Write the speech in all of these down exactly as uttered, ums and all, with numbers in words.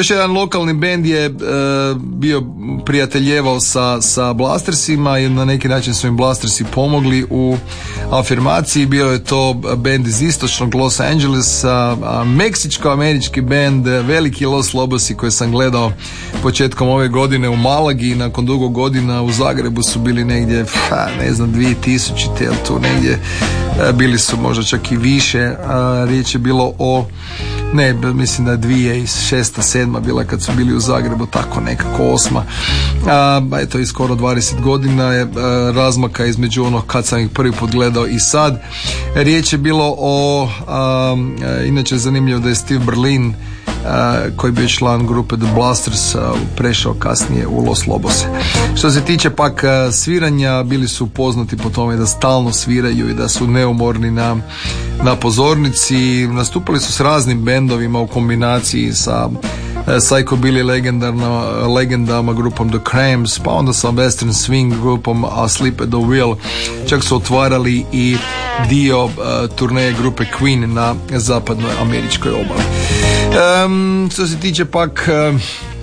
Još jedan lokalni bend je uh, bio prijateljevao sa, sa Blastersima i na neki način su im Blastersi pomogli u afirmaciji. Bio je to bend iz istočnog Los Angelesa, meksičko-američki bend, veliki Los Lobosi koji sam gledao početkom ove godine u Malagi i nakon dugo godina u Zagrebu su bili negdje, ha, ne znam, dvije tisućite, jel tu negdje, bili su možda čak i više. Riječ je bilo o, ne, mislim da dvije iz šesta, sedma bila kad su bili u Zagrebu, tako nekako osma. A, eto, i skoro dvadeset godina je razmaka između ono kad sam ih prvi put gledao i sad. Riječ je bilo o, a, inače zanimljivo da je Steve Berlin, Uh, koji je bio član grupe The Blasters, uh, prešao kasnije u Los Lobose. Što se tiče pak uh, sviranja, bili su poznati po tome da stalno sviraju i da su neumorni na, na pozornici. Nastupali su s raznim bendovima u kombinaciji sa uh, psychobilly legendama grupom The Cramps, pa onda sa Western Swing grupom Asleep at the Wheel. Čak su otvarali i dio uh, turneje grupe Queen na zapadnoj američkoj obali. Um, što se tiče pak uh,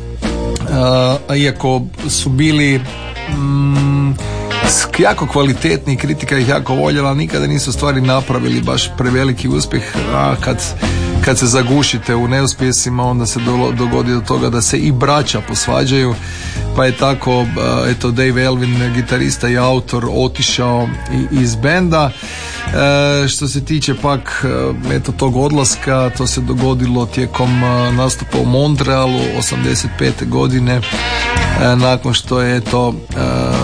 uh, iako su bili um, jako kvalitetni, kritika ih jako voljela, nikada nisu stvari napravili baš preveliki uspjeh, a kad kad se zagušite u neuspjesima onda se do, dogodi do toga da se i braća posvađaju, pa je tako eto Dave Elvin, gitarista i autor, otišao iz benda. E, što se tiče pak eto tog odlaska, to se dogodilo tijekom nastupa u Montrealu osamdeset pete godine, e, nakon što je eto e,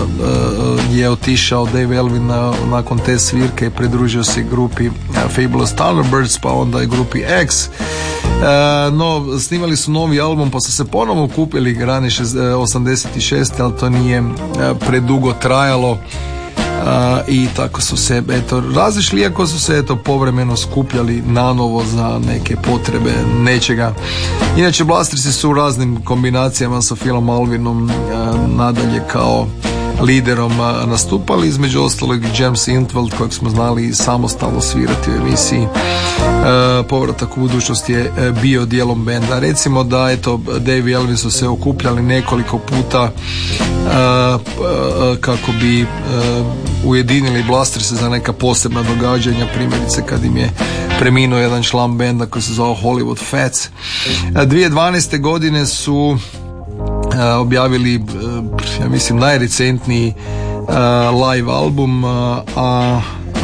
je otišao Dave Elvin nakon te svirke i pridružio se grupi Fabulous Thunderbirds, pa onda i grupi X. E, no, snimali su novi album, pa su se ponovo kupili rane osamdeset šeste, ali to nije predugo trajalo. Uh, i tako su se eto razišli, iako su se eto povremeno skupljali nanovo za neke potrebe nečega. Inače Blastersi su u raznim kombinacijama sa Philom Alvinom uh, nadalje kao liderom uh, nastupali, između ostalog i James Intveld kojeg smo znali samostalno svirati u emisiji uh, Povratak u budućnost je uh, bio dijelom benda. Recimo da eto Dave i Elvin su se okupljali nekoliko puta uh, uh, kako bi uh, ujedinili Blasterse za neka posebna događanja, primjerice kad im je preminuo jedan član benda koji se zvao Hollywood Fats. Uh, dvije tisuće dvanaeste godine su Uh, objavili, uh, ja mislim, najrecentniji uh, live album, uh, a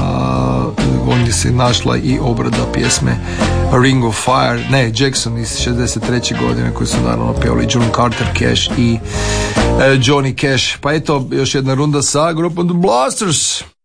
uh, ondje se našla i obrada pjesme Ring of Fire, ne, Jackson iz šezdeset treće godine, koji su naravno pjevali John Carter Cash i uh, Johnny Cash. Pa eto, još jedna runda sa grupom The Blasters.